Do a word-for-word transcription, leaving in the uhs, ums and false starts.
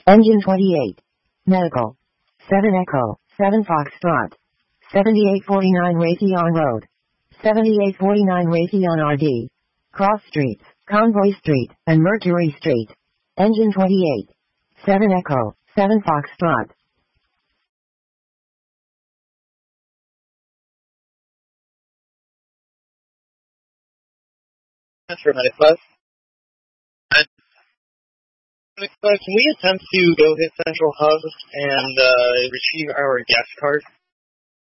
Engine twenty-eight. Medical. seven Echo, seven Foxtrot. seventy-eight forty-nine Raytheon Road. seventy-eight forty-nine Raytheon R D. Cross Streets, Convoy Street, and Mercury Street. Engine twenty-eight. seven Echo, seven Foxtrot. For Medifus. Can we attempt to go hit Central Hub and uh, retrieve our gas card?